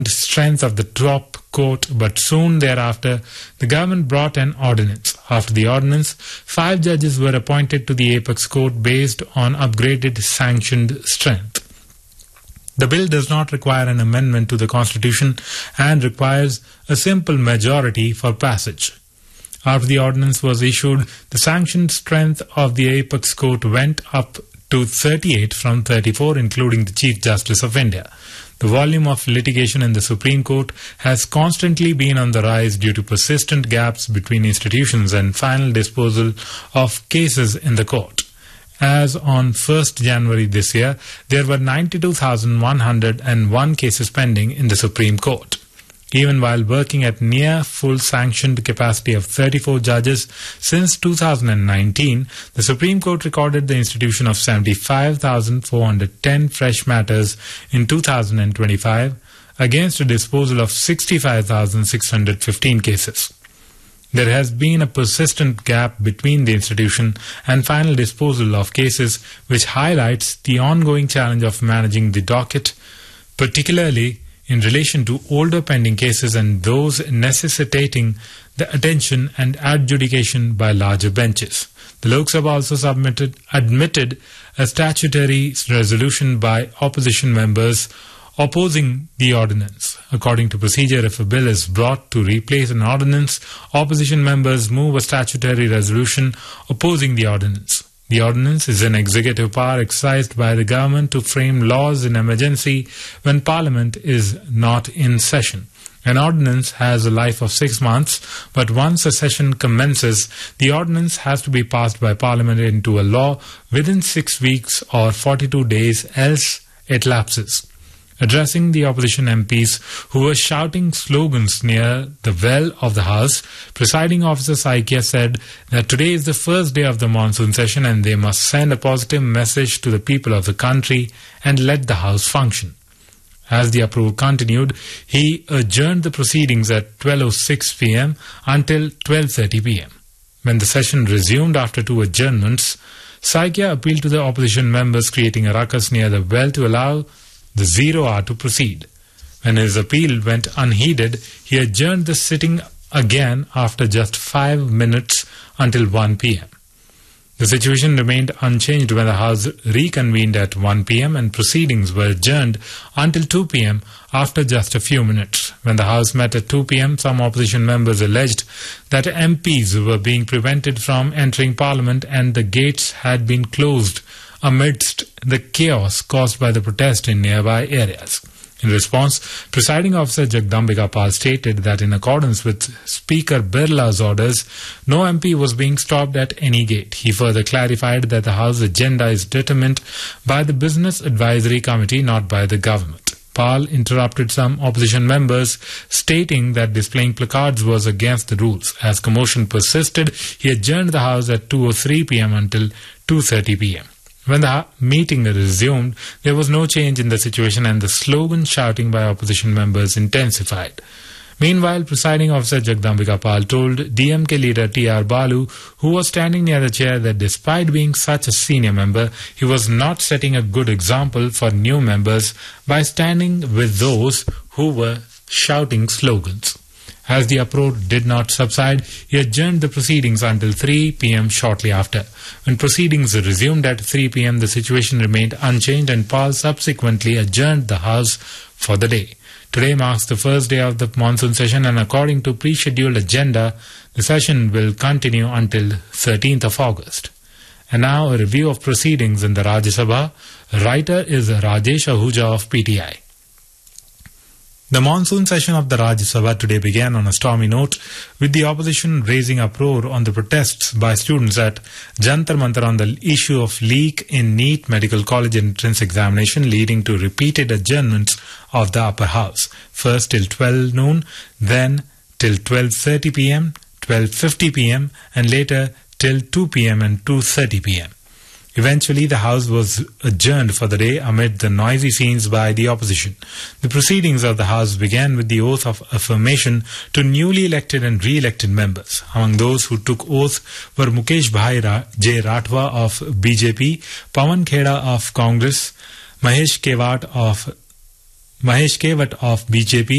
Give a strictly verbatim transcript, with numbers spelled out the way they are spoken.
strength of the top court, but soon thereafter the government brought an ordinance. After the ordinance, five judges were appointed to the apex court based on upgraded sanctioned strength. The bill does not require an amendment to the constitution and requires a simple majority for passage. After the ordinance was issued, the sanctioned strength of the apex court went up to thirty-eight from thirty-four, including the Chief Justice of India. The volume of litigation in the Supreme Court has constantly been on the rise due to persistent gaps between institutions and final disposal of cases in the court. As on first January this year, there were ninety-two thousand one hundred one cases pending in the Supreme Court. Even while working at near full sanctioned capacity of thirty-four judges since two thousand nineteen, the Supreme Court recorded the institution of seventy-five thousand four hundred ten fresh matters in two thousand twenty-five against a disposal of sixty-five thousand six hundred fifteen cases. There has been a persistent gap between the institution and final disposal of cases, which highlights the ongoing challenge of managing the docket, particularly in relation to older pending cases and those necessitating the attention and adjudication by larger benches. The Lok Sabha also submitted, admitted a statutory resolution by opposition members opposing the ordinance. According to procedure, if a bill is brought to replace an ordinance, opposition members move a statutory resolution opposing the ordinance. The ordinance is an executive power exercised by the government to frame laws in emergency when Parliament is not in session. An ordinance has a life of six months, but once a session commences, the ordinance has to be passed by Parliament into a law within six weeks or forty-two days, else it lapses. Addressing the opposition M Ps who were shouting slogans near the well of the House, Presiding Officer Saikia said that today is the first day of the monsoon session and they must send a positive message to the people of the country and let the House function. As the uproar continued, he adjourned the proceedings at twelve oh six p m until twelve thirty p m When the session resumed after two adjournments, Saikia appealed to the opposition members creating a ruckus near the well to allow the zero hour to proceed. When his appeal went unheeded, he adjourned the sitting again after just five minutes until one p m The situation remained unchanged when the House reconvened at one p m and proceedings were adjourned until two p m after just a few minutes. When the House met at two p m, some opposition members alleged that M Ps were being prevented from entering Parliament and the gates had been closed amidst the chaos caused by the protest in nearby areas. In response, Presiding Officer Jagdambika Pal stated that in accordance with Speaker Birla's orders, no M P was being stopped at any gate. He further clarified that the House agenda is determined by the Business Advisory Committee, not by the government. Pal interrupted some opposition members, stating that displaying placards was against the rules. As commotion persisted, he adjourned the House at two oh three p m until two thirty p m When the meeting resumed, there was no change in the situation and the slogan shouting by opposition members intensified. Meanwhile, Presiding Officer Jagdambika Pal told D M K leader T R Balu, who was standing near the chair, that despite being such a senior member, he was not setting a good example for new members by standing with those who were shouting slogans. As the uproar did not subside, he adjourned the proceedings until three p m shortly after. When proceedings resumed at three p m, the situation remained unchanged and Pal subsequently adjourned the House for the day. Today marks the first day of the monsoon session and according to pre-scheduled agenda, the session will continue until thirteenth of August. And now a review of proceedings in the Rajya Sabha. Writer is Rajesh Ahuja of P T I. The monsoon session of the Rajya Sabha today began on a stormy note, with the opposition raising uproar on the protests by students at Jantar Mantar on the issue of leak in NEET Medical College entrance examination, leading to repeated adjournments of the upper house, first till twelve noon, then till twelve thirty p m, twelve fifty p m and later till two p m and two thirty p m Eventually, the House was adjourned for the day amid the noisy scenes by the opposition. The proceedings of the House began with the oath of affirmation to newly elected and re-elected members. Among those who took oath were Mukesh Bhai Ra- J. Rathwa of B J P, Pawan Kheda of Congress, Mahesh Kewat of Mahesh Kevat of B J P